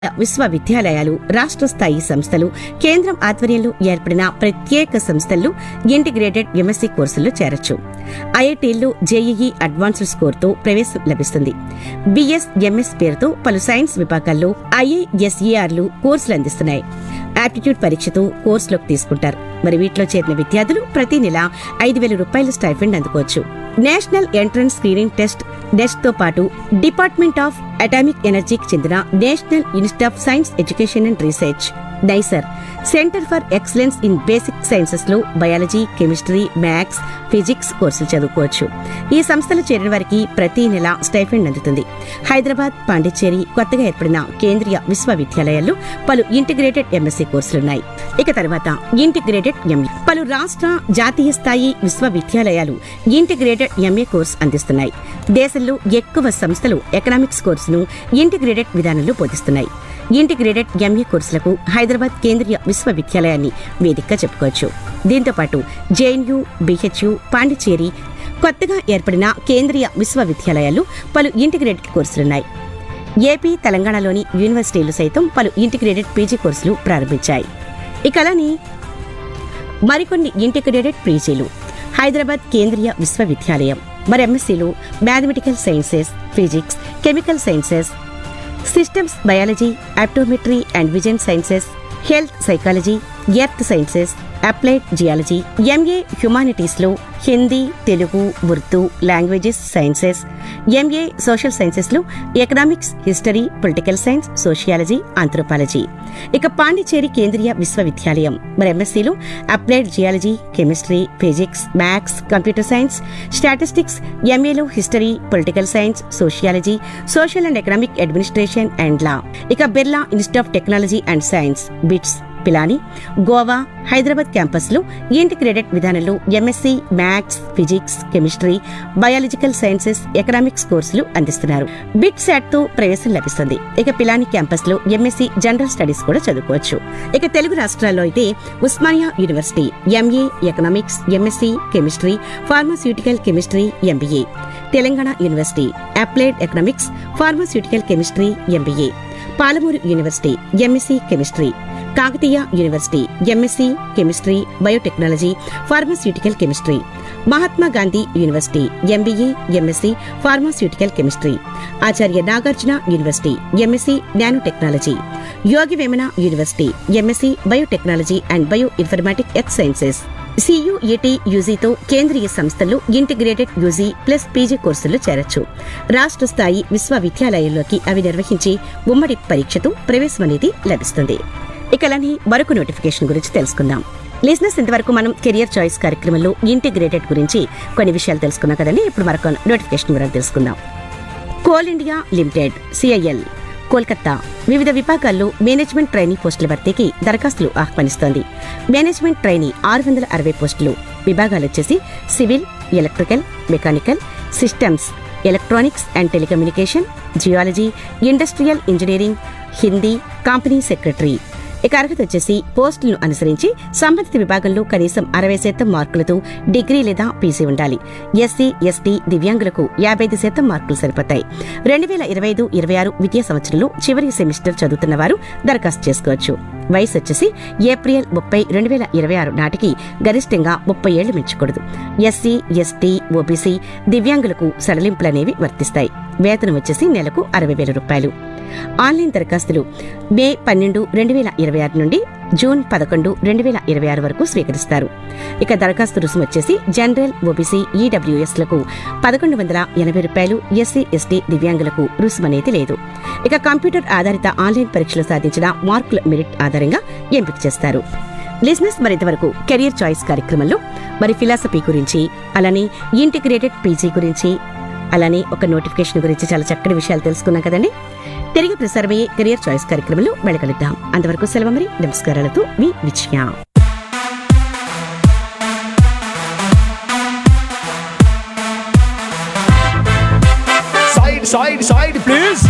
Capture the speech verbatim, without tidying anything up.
విశ్వవిద్యాలయాలు, రాష్ట్ర స్థాయి సంస్థలు, కేంద్రం ఆధ్వర్యంలో ఏర్పడిన ప్రత్యేక సంస్థల్లో ఇంటిగ్రేటెడ్ ఎంఎస్సీ కోర్సుల్లో చేరొచ్చు. ఐఐటీల్లో జేఈఈ అడ్వాన్స్డ్ స్కోర్తో ప్రవేశం లభిస్తుంది. బిఎస్ ఎంఎస్ పేరుతో పలు సైన్స్ విభాగాల్లో ఐఐఎస్ఈఆర్లు కోర్సులు అందిస్తున్నాయి. ఆప్టిట్యూడ్ పరీక్షతో కోర్సులోకి తీసుకుంటారు. మరి వీటిలో చేరిన విద్యార్థులు ప్రతి నెల ఐదు వేల రూపాయల stipend అందుకోవచ్చు. National entrance screening test NEFT తో పాటు డిపార్ట్మెంట్ ఆఫ్ అటామిక్ ఎనర్జీకి చెందిన national institute of science education and research NISER centre for excellence in basic sciences లో బయాలజీ, కెమిస్ట్రీ, మ్యాథ్స్, ఫిజిక్స్ కోర్సులు చదువుకోవచ్చు. ఈ సంస్థలు చేరిన వారికి ప్రతి నెల స్టైఫండ్ అందుతుంది. హైదరాబాద్, పాండిచ్చేరి, కొత్తగా ఏర్పడిన కేంద్రీయ విశ్వవిద్యాలయాల్లో పలు ఇంటిగ్రేటెడ్ ఎంఎస్సీ కోర్సులున్నాయి. ఇక తర్వాత ఇంటిగ్రేటెడ్ ఎంఏ. పలు రాష్ట్ర, జాతీయ స్థాయి విశ్వవిద్యాలయాలు ఇంటిగ్రేటెడ్ ఎంఏ కోర్సు అందిస్తున్నాయి. దేశంలో ఎక్కువ సంస్థలు ఎకనామిక్స్ కోర్సును ఇంటిగ్రేటెడ్ విధానంలో బోధిస్తున్నాయి. ఇంటిగ్రేటెడ్ ఎంఏ కోర్సులకు హైదరాబాద్ కేంద్రీయ విశ్వవిద్యాలయాన్ని వేదికగా చెప్పుకోవచ్చు. దీంతో పాటు జేఎన్యూ, బీహెచ్యూ, పాండిచ్చేరి, కొత్తగా ఏర్పడిన కేంద్రీయ విశ్వవిద్యాలయాలు పలు ఇంటిగ్రేటెడ్ కోర్సులున్నాయి. ఏపీ, తెలంగాణలోని యూనివర్సిటీలు సైతం పలు ఇంటిగ్రేటెడ్ పీజీ కోర్సులు ప్రారంభించాయి. ఇక అలానే మరికొన్ని ఇంటిగ్రేటెడ్ పీజీలు. హైదరాబాద్ కేంద్రీయ విశ్వవిద్యాలయం మరి ఎంఎస్సీలు mathematical sciences, physics, chemical sciences, systems biology, optometry and vision sciences, health psychology, earth sciences, applied geology, MA humanities లో Hindi, Telugu, Urdu languages sciences, MA social sciences లో economics, history, political science, sociology, anthropology. ఇక పాండిచ్చేరి కేంద్రీయ విశ్వవిద్యాలయం మరి ఎంఎస్సీలో applied geology, chemistry, physics, maths, computer science, statistics, ఎంఏలో history, political science, sociology, social and economic administration and లా. ఇక Birla institute of technology and science, bits, Pilani, Goa, Hyderabad campus లో integrated విధానంలో MSc maths, physics, chemistry, biological sciences, economics కోర్సులు అందిస్తున్నారు. Bit SAT తో ప్రవేశం లభిస్తుంది. ఇక Pilani campus లో ఎంఎస్సీ జనరల్ స్టడీస్ కూడా చదువుకోవచ్చు. ఇక తెలుగు రాష్ట్రాల్లో అయితే Osmania university MA economics, MSc chemistry, pharmaceutical chemistry, MBA. Telangana university applied economics, pharmaceutical chemistry, MBA. Palamuru university MSc chemistry. Kakatiya university MSc chemistry, biotechnology, pharmaceutical chemistry. Mahatma Gandhi university MBA, MSc, pharmaceutical chemistry. Acharya Nagarjuna university MSc nano technology. Yogi Vemana university MSc biotechnology and bio informatic X sciences. సియుఈటీ యూజీతో కేంద్రీయ సంస్థలు integrated UG plus PG కోర్సుల్లో చేరొచ్చు. రాష్ట్ర స్థాయి విశ్వవిద్యాలయాల్లోకి అవి నిర్వహించి ఉమ్మడి పరీక్షతో ప్రవేశం అనేది లభిస్తుంది. ఇక అలానే మరొక నోటిఫికేషన్ గురించి తెలుసుకుందాం. లిజనర్స్, ఇంతవరకు మనం కెరియర్ చాయిస్ కార్యక్రమంలో ఇంటిగ్రేటెడ్ గురించి కొన్ని విషయాలు తెలుసుకున్నాం కదండి. ఇప్పుడు మరొక నోటిఫికేషన్ గురించి తెలుసుకుందాం. Coal India limited CIL Kolkata వివిధ విభాగాల్లో మేనేజ్మెంట్ ట్రైనీ పోస్టుల భర్తీకి దరఖాస్తులు ఆహ్వానిస్తోంది. మేనేజ్మెంట్ ట్రైనీ ఆరు వందల అరవై పోస్టులు. విభాగాలు వచ్చేసి civil, electrical, mechanical, systems, electronics and telecommunication, geology, industrial engineering, Hindi, company secretary. ఇక అర్హత వచ్చేసి పోస్టులను అనుసరించి సంబంధిత విభాగంలో కనీసం అరవై శాతం మార్కులతో డిగ్రీ లేదా పీజీ ఉండాలి. ఎస్సీ, ఎస్టీ, దివ్యాంగులకు యాభై ఐదు శాతం మార్కులు సరిపోతాయి. రెండు వేల ఇరవై ఐదు ఇరవై ఆరు విద్యా సంవత్సరంలో చివరి సెమిస్టర్ చదువుతున్న వారు దరఖాస్తు చేసుకోవచ్చు. వయసు వచ్చేసి ఏప్రిల్ ముప్పై రెండు వేల ఇరవై ఆరు నాటికి గరిష్టంగా ముప్పై ఏళ్లు మించకూడదు. ఎస్సీ, ఎస్టీ, ఓబీసీ, దివ్యాంగులకు సడలింపులనేవి వర్తిస్తాయి. వేతనం వచ్చేసి నెలకు అరవై వేల రూపాయలు. ఆన్లైన్ దరఖాస్తులు మే పన్నెండు రెండు వేల ఇరవై ఆరు నుండి జూన్ పదకొండు రెండు వేల ఇరవై ఆరు వరకు స్వీకరిస్తారు. ఇక దరఖాస్తు రుసుము వచ్చేసి జనరల్, ఓబీసీ, ఈడబ్ల్యూఎస్ లకు పదకొండు వందల ఎనభై రూపాయలు, ఎస్సీ, ఎస్టీ, దివ్యాంగులకు రుసుము అనేది లేదు. ఇక కంప్యూటర్ ఆధారిత ఆన్లైన్ పరీక్షలు సాధించిన మార్కుల మెరిట్ ఆధారంగా ఎంపిక చేస్తారు. లిజనర్స్, మరింతవరకు కెరియర్ చాయిస్ కార్యక్రమంలో మరి ఫిలాసఫీ గురించి, అలానే ఇంటిగ్రేటెడ్ పీజీ గురించి, అలానే ఒక నోటిఫికేషన్ గురించి చాలా చక్కటి విషయాలు తెలుసుకున్నాం కదండి. తిరిగి ప్రసారమయ్యే కెరియర్ చాయిస్ కార్యక్రమంలో వెళ్ళగలుగుతాం. అంతవరకు సెలవు మరి. నమస్కారాలతో మీ విజయ. Side, side, side, please.